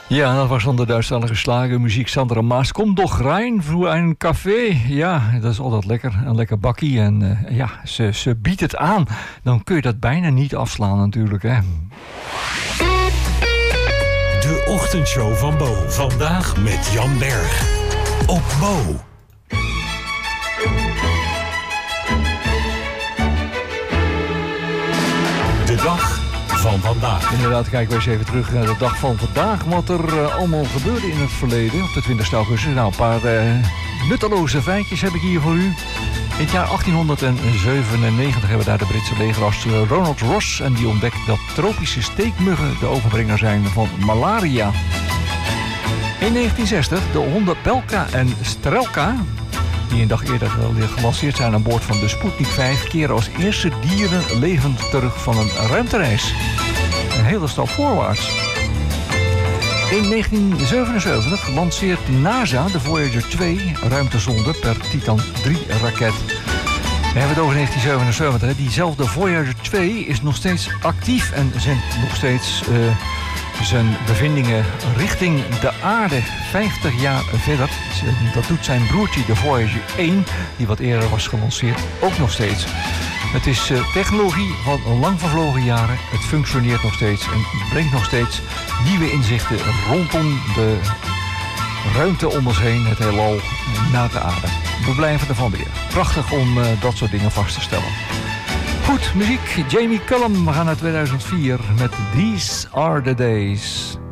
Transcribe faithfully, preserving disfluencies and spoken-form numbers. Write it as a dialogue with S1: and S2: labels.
S1: Ja, dat was dan de Duitsstalige slagermuziek. Sandra Maas, kom toch rein voor een café. Ja, dat is altijd lekker. Een lekker bakkie. En uh, ja, ze, ze biedt het aan. Dan kun je dat bijna niet afslaan natuurlijk, hè.
S2: De ochtendshow van Bo. Vandaag met Jan Berg. Op Bo. De dag van vandaag.
S1: Inderdaad, kijken we eens even terug naar de dag van vandaag. Wat er uh, allemaal gebeurde in het verleden. Op de twintigste augustus. Nou, een paar uh, nutteloze feitjes heb ik hier voor u. In het jaar achttienhonderdzevenennegentig hebben we daar de Britse legerarts Ronald Ross. En die ontdekt dat tropische steekmuggen de overbrenger zijn van malaria. In negentien zestig de honden Belka en Strelka, die een dag eerder gelanceerd zijn aan boord van de Sputnik vijf, keren als eerste dieren levend terug van een ruimtereis. Een hele stap voorwaarts. In negentien zevenenzeventig lanceert NASA de Voyager twee ruimtezonde per Titan drie raket. We hebben het over negentien zevenenzeventig. Diezelfde Voyager twee is nog steeds actief en zendt nog steeds uh, zijn bevindingen richting de aarde vijftig jaar verder. Dat doet zijn broertje, de Voyager één, die wat eerder was gelanceerd, ook nog steeds. Het is uh, technologie van lang vervlogen jaren. Het functioneert nog steeds en brengt nog steeds nieuwe inzichten rondom de ruimte om ons heen, het heelal, naar de aarde. We blijven ervan weer. Prachtig om uh, dat soort dingen vast te stellen. Goed, muziek. Jamie Cullum. We gaan naar tweeduizend vier met These Are The Days.